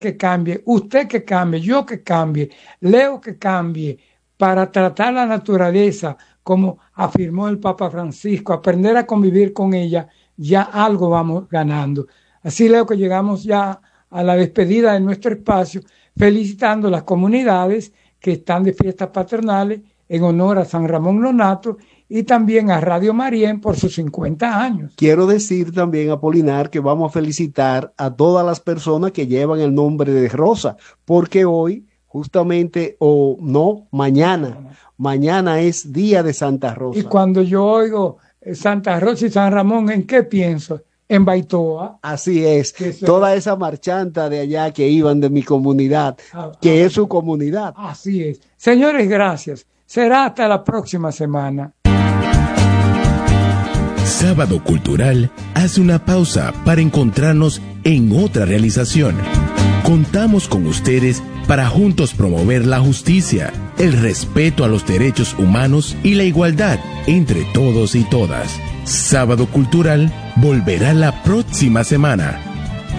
que cambie, usted que cambie, yo que cambie, Leo que cambie, para tratar la naturaleza, como afirmó el Papa Francisco, aprender a convivir con ella, ya algo vamos ganando. Así, Leo, que llegamos ya a la despedida de nuestro espacio, felicitando a las comunidades que están de fiestas patronales en honor a San Ramón Nonnato y también a Radio Marién por sus 50 años. Quiero decir también, Apolinar, que vamos a felicitar a todas las personas que llevan el nombre de Rosa, porque hoy, justamente, mañana es Día de Santa Rosa. Y cuando yo oigo Santa Rosa y San Ramón, ¿en qué pienso? En Baitoa. Así es, toda esa marchanta de allá que iban de mi comunidad, que es su comunidad. Así es. Señores, gracias. Será hasta la próxima semana. Sábado Cultural hace una pausa para encontrarnos en otra realización. Contamos con ustedes para juntos promover la justicia, el respeto a los derechos humanos y la igualdad entre todos y todas. Sábado Cultural volverá la próxima semana.